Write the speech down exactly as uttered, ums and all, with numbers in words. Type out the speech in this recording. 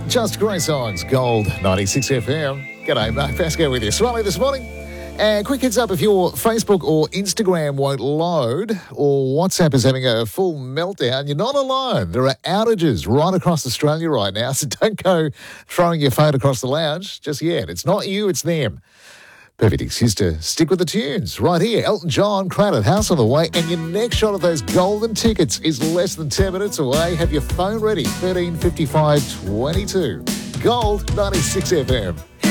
Just great songs. Gold ninety-six F M. G'day, Mark Pascoe with you. Swally this morning. And quick heads up, if your Facebook or Instagram won't load or WhatsApp is having a full meltdown, you're not alone. There are outages right across Australia right now, so don't go throwing your phone across the lounge just yet. It's not you, it's them. Perfect excuse to stick with the tunes. Right here, Elton John, Crowded House on the way, and your next shot of those golden tickets is less than ten minutes away. Have your phone ready, thirteen fifty-five twenty-two. Gold ninety-six F M.